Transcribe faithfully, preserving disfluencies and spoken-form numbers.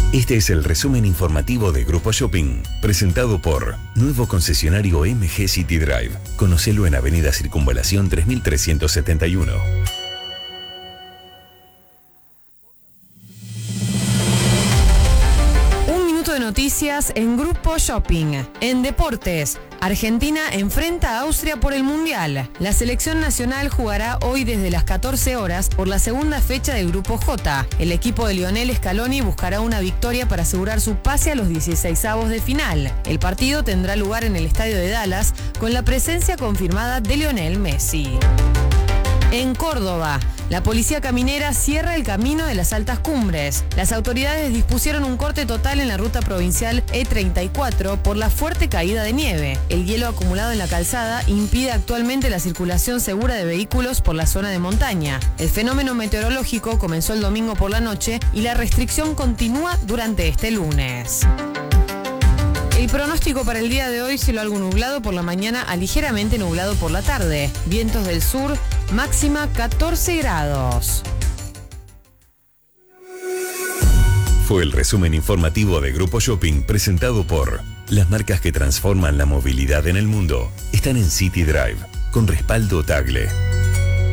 Este es el resumen informativo de Grupo Shopping, presentado por Nuevo Concesionario M G City Drive. Conocelo en Avenida Circunvalación tres mil trescientos setenta y uno. Un minuto de noticias en Grupo Shopping. En deportes, Argentina enfrenta a Austria por el Mundial. La selección nacional jugará hoy desde las catorce horas por la segunda fecha del Grupo J. El equipo de Lionel Scaloni buscará una victoria para asegurar su pase a los dieciseisavos de final. El partido tendrá lugar en el estadio de Dallas con la presencia confirmada de Lionel Messi. En Córdoba, la policía caminera cierra el camino de las altas cumbres. Las autoridades dispusieron un corte total en la ruta provincial E treinta y cuatro por la fuerte caída de nieve. El hielo acumulado en la calzada impide actualmente la circulación segura de vehículos por la zona de montaña. El fenómeno meteorológico comenzó el domingo por la noche y la restricción continúa durante este lunes. El pronóstico para el día de hoy: cielo algo nublado por la mañana a ligeramente nublado por la tarde. Vientos del sur, máxima catorce grados. Fue el resumen informativo de Grupo Shopping, presentado por las marcas que transforman la movilidad en el mundo. Están en City Drive, con respaldo Tagle.